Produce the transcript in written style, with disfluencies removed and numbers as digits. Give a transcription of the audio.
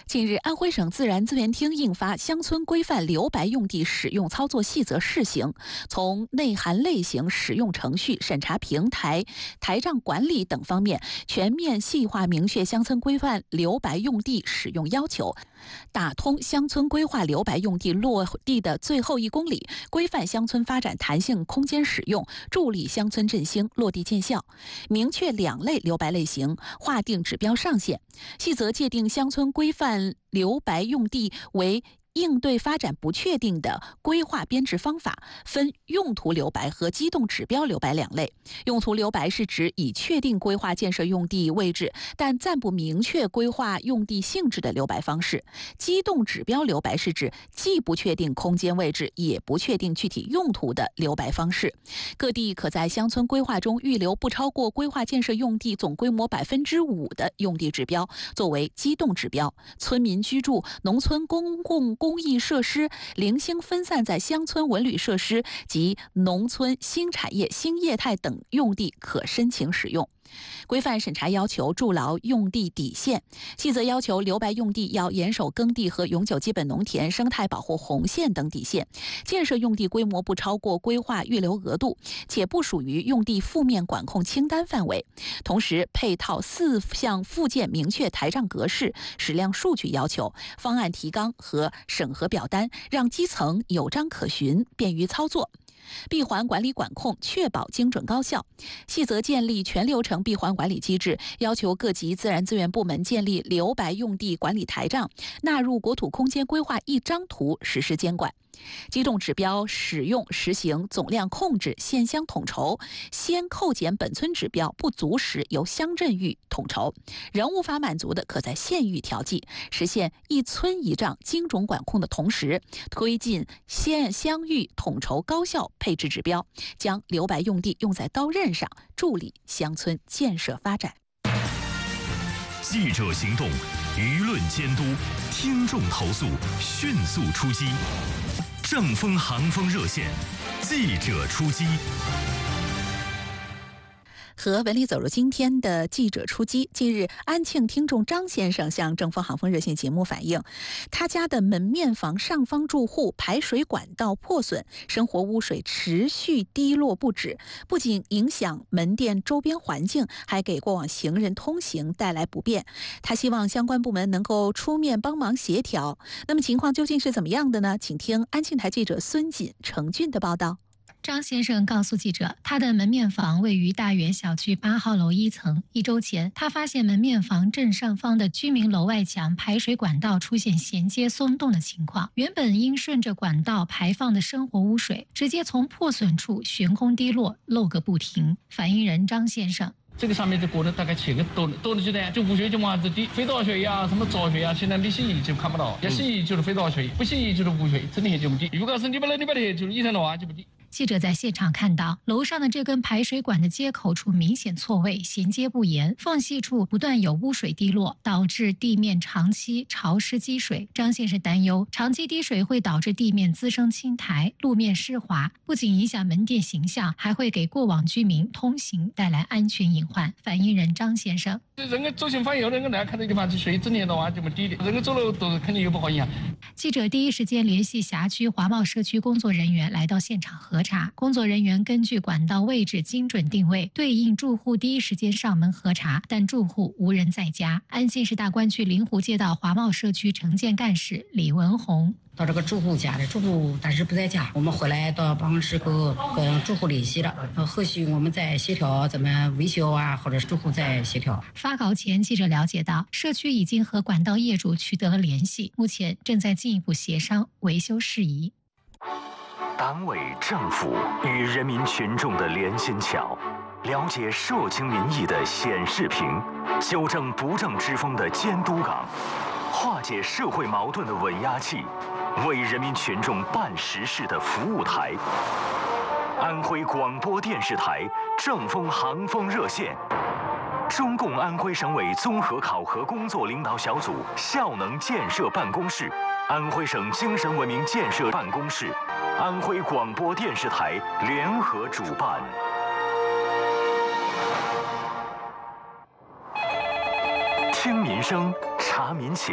近日，安徽省自然资源厅印发《乡村规范留白用地使用操作细则（试行）》，从内涵类型、使用程序、审查平台、台账管理等方面，全面细化明确乡村规范留白用地使用要求，打通乡村规划留白用地落地的最后1公里，规范乡村发展弹性空间使用，助力乡村振兴落地见效。明确2类留白类型，划定指标上限。细则界定乡村规范留白用地为应对发展不确定的规划编制方法，分用途留白和机动指标留白2类。用途留白是指已确定规划建设用地位置，但暂不明确规划用地性质的留白方式。机动指标留白是指既不确定空间位置，也不确定具体用途的留白方式。各地可在乡村规划中预留不超过规划建设用地总规模5%的用地指标，作为机动指标。村民居住、农村公共公益设施零星分散在乡村文旅设施及农村新产业新业态等用地可申请使用。规范审查要求筑牢用地底线，细则要求留白用地要严守耕地和永久基本农田生态保护红线等底线，建设用地规模不超过规划预留额度，且不属于用地负面管控清单范围。同时，配套4项附件明确台账格式、矢量数据要求、方案提纲和审核表单，让基层有章可循，便于操作。闭环管理管控，确保精准高效。细则建立全流程闭环管理机制，要求各级自然资源部门建立留白用地管理台账，纳入国土空间规划1张图实施监管。机动指标使用实行总量控制县乡统筹，先扣减本村指标不足时由乡镇域统筹，仍无法满足的可在县域调剂，实现1村1账精准管控的同时，推进县乡域统筹高效配置指标，将留白用地用在刀刃上，助力乡村建设发展。 记者行动，舆论监督，听众投诉，迅速出击。正风航风热线，记者出击。 和文理走入今天的记者出击。近日，安庆听众张先生向正风航风热线节目反映，他家的门面房上方住户排水管道破损，生活污水持续滴落不止，不仅影响门店周边环境，还给过往行人通行带来不便。他希望相关部门能够出面帮忙协调。那么情况究竟是怎么样的呢？请听安庆台记者孙锦、程俊的报道。 张先生告诉记者，他的门面房位于大园小区8号楼1层。1周前，他发现门面房正上方的居民楼外墙排水管道出现衔接松动的情况，原本应顺着管道排放的生活污水，直接从破损处悬空滴落，漏个不停。反映人张先生。 这个上面就过了大概7个多的阶段，就污水就往子滴，非倒水呀、什么浊水呀，现在你洗衣就看不到，要洗衣就是非倒水，不洗衣就是污水，整天就不滴。如果是你把那里边的，就是1层的话就不滴。 记者在现场看到，楼上的这根排水管的接口处明显错位，衔接不严，缝隙处不断有污水滴落，导致地面长期潮湿积水。张先生担忧，长期滴水会导致地面滋生青苔，路面湿滑，不仅影响门店形象，还会给过往居民通行带来安全隐患。反映人张先生， 人家走行方有人来看这地方去水，整天的话就没滴的，人家走了都是肯定有不好影响。 记者第一时间联系辖区华贸社区工作人员来到现场核查，工作人员根据管道位置精准定位，对应住户第一时间上门核查，但住户无人在家。安庆市大观区灵湖街道华贸社区城建干事李文红。 到这个住户家的住户但是不在家，我们回来到办公室跟住户联系了，后续我们再协调怎么维修啊，或者是住户再协调。 发稿前，记者了解到，社区已经和管道业主取得了联系，目前正在进一步协商维修事宜。 党委政府与人民群众的连心桥，了解社情民意的显示屏，纠正不正之风的监督岗，化解社会矛盾的稳压器，为人民群众办实事的服务台。安徽广播电视台正风航风热线，中共安徽省委综合考核工作领导小组效能建设办公室，安徽省精神文明建设办公室，安徽广播电视台联合主办。听民生，查民情。